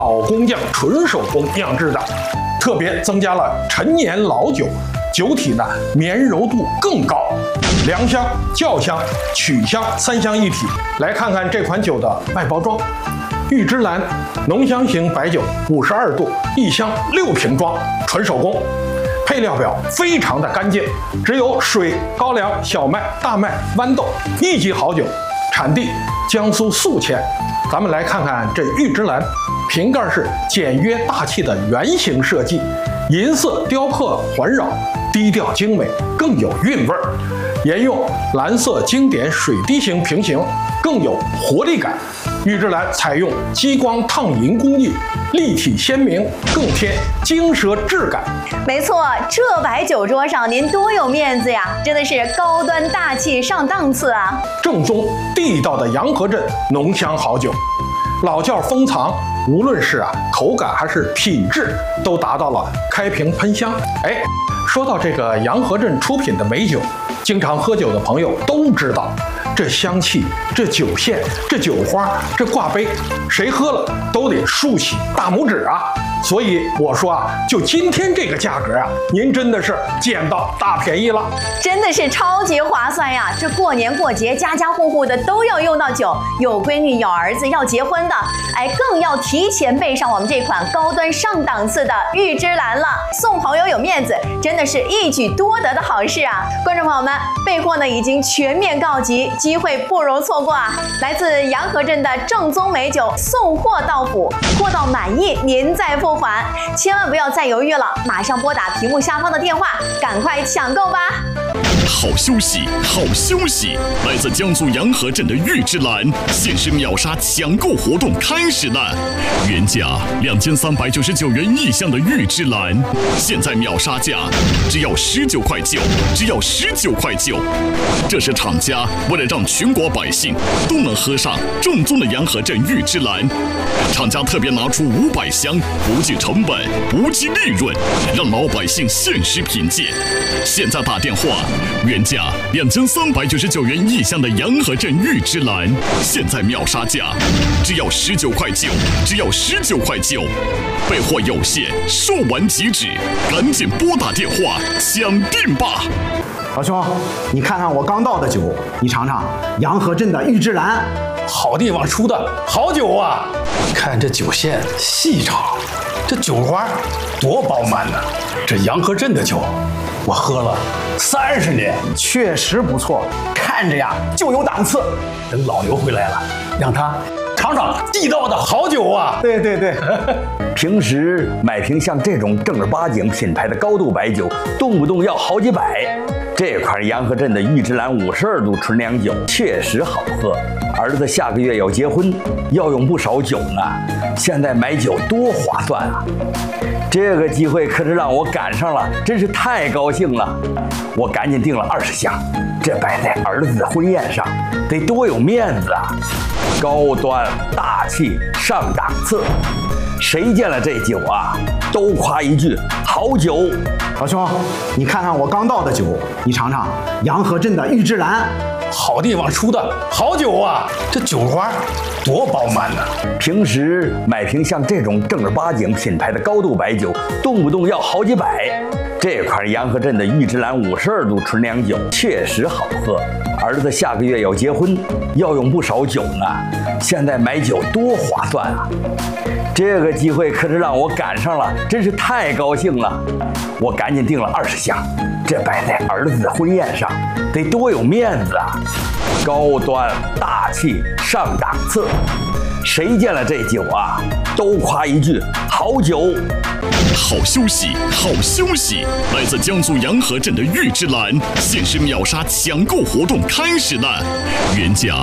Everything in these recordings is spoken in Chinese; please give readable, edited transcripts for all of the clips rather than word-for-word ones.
老工匠纯手工酿制的，特别增加了陈年老酒，酒体呢绵柔度更高，良香、酵香、曲香三香一体。来看看这款酒的外包装，玉芝兰浓香型白酒，52度，1箱6瓶装，纯手工。配料表非常的干净，只有水、高粱、小麦、大麦、豌豆，1级好酒，产地江苏宿迁。咱们来看看这玉芝兰，瓶盖是简约大气的圆形设计，银色雕刻环绕，低调精美，更有韵味儿。沿用蓝色经典水滴形瓶型，更有活力感。玉芝兰采用激光烫银工艺，立体鲜明，更添精奢质感。 没错，这摆酒桌上您多有面子呀，真的是高端大气上档次啊！ 正宗地道的洋河镇浓香好酒，老窖封藏，无论是口感还是品质，都达到了开瓶喷香。说到这个洋河镇出品的美酒，经常喝酒的朋友都知道，这香气、这酒线、这酒花、这挂杯，谁喝了都得竖起大拇指啊！所以我说就今天这个价格您真的是捡到大便宜了， 真的是超级划算呀！这过年过节，家家户户的都要用到酒，有闺女、有儿子要结婚的，更要提前备上我们这款高端上档次的玉芝兰了，送朋友有面子，真的是一举多得的好事啊！观众朋友们，备货呢已经全面告急，机会不容错过啊！来自洋河镇的正宗美酒送货到府，货到满意您再付款，千万不要再犹豫了，马上拨打屏幕下方的电话，赶快抢购吧！ 好休息，好休息！来自江苏洋河镇的玉芝兰限时秒杀抢购活动开始了，原价2399元1箱的玉芝兰，现在秒杀价只要19块9，只要19块9。这是厂家为了让全国百姓都能喝上正宗的洋河镇玉芝兰，厂家特别拿出500箱，不计成本，不计利润，让老百姓限时品鉴。现在打电话，原价2399元1箱的洋河镇玉芝兰，现在秒杀价只要19块9，只要19块9。备货有限，售完即止，赶紧拨打电话抢订吧！ 老兄，你看看我刚倒的酒，你尝尝洋河镇的玉芝兰， 好地方出的好酒啊！看这酒线细长，这酒花多饱满呢！这洋河镇的酒，我喝了30年， 确实不错，看着就有档次。 等老刘回来了，让他尝尝地道的好酒啊！ 对， 平时买瓶像这种正儿八经品牌的高度白酒，动不动要好几百。这款洋河镇的玉芝兰52度纯粮酒确实好喝。儿子下个月要结婚，要用不少酒呢，现在买酒多划算啊！这个机会可是让我赶上了，真是太高兴了。我赶紧订了20箱，这摆在儿子的婚宴上，得多有面子啊！高端大气上档次，谁见了这酒都夸一句好酒。 老兄，你看看我刚倒的酒，你尝尝洋河镇的玉芝兰， 好地方出的好酒啊！这酒花多饱满呢！ 平时买瓶像这种正儿八经品牌的高度白酒，动不动要好几百。这款洋河镇的玉芝兰52度纯粮酒确实好喝。儿子下个月要结婚，要用不少酒呢，现在买酒多划算啊！这个机会可是让我赶上了，真是太高兴了。我赶紧订了20箱，这摆在儿子的婚宴上，得多有面子啊！高端大气上档次，谁见了这酒都夸一句好酒。 好休息，好休息！来自江苏洋河镇的玉芝兰限时秒杀抢购活动开始了，原价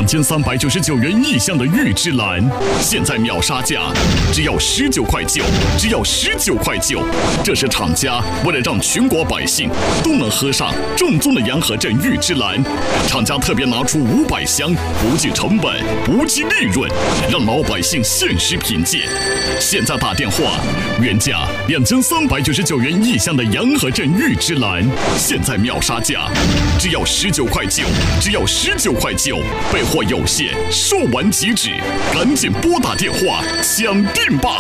2399元1箱的玉芝兰，现在秒杀价只要19块9，只要19块9。这是厂家为了让全国百姓都能喝上正宗的洋河镇玉芝兰，厂家特别拿出500箱，不计成本，不计利润，让老百姓限时品鉴。现在打打电话。原价2399元一箱的洋河镇玉芝兰，现在秒杀价，只要19块9，只要19块9，备货有限，售完即止，赶紧拨打电话抢定吧！